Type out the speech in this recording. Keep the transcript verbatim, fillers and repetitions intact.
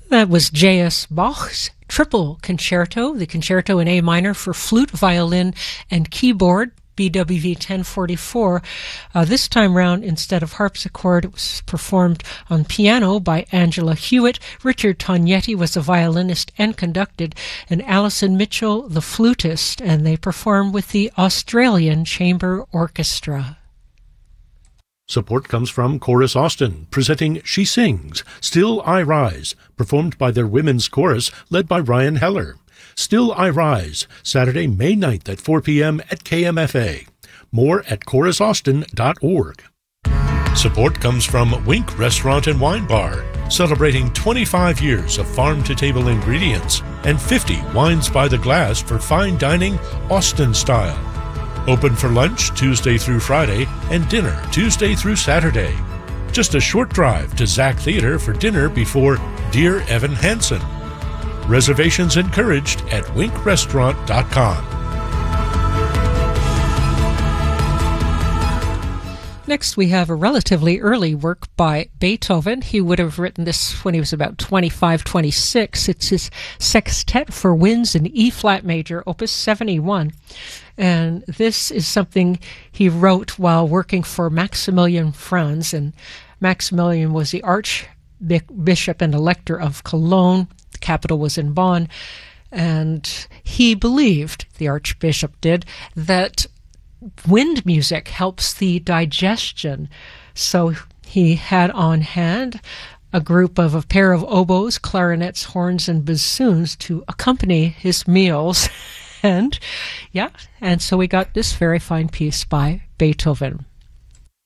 That was J S Bach's Triple Concerto, the concerto in A minor for flute, violin, and keyboard, B W V ten forty-four. Uh, this time round, instead of harpsichord, it was performed on piano by Angela Hewitt. Richard Tognetti was the violinist and conducted, and Alison Mitchell the flutist, and they performed with the Australian Chamber Orchestra. Support comes from Chorus Austin, presenting She Sings, Still I Rise, performed by their women's chorus led by Ryan Heller. Still I Rise, Saturday, May ninth at four p.m. at K M F A. More at chorus austin dot org. Support comes from Wink Restaurant and Wine Bar, celebrating twenty-five years of farm-to-table ingredients and fifty wines by the glass for fine dining Austin style. Open for lunch Tuesday through Friday and dinner Tuesday through Saturday. Just a short drive to Zach Theater for dinner before Dear Evan Hansen. Reservations encouraged at wink restaurant dot com. Next, we have a relatively early work by Beethoven. He would have written this when he was about twenty-five, twenty-six. It's his Sextet for Winds in E-flat major, opus seventy-one. And this is something he wrote while working for Maximilian Franz. And Maximilian was the Archbishop and Elector of Cologne. The capital was in Bonn. And he believed, the Archbishop did, that wind music helps the digestion. So he had on hand a group of a pair of oboes, clarinets, horns, and bassoons to accompany his meals. And yeah, and so we got this very fine piece by Beethoven.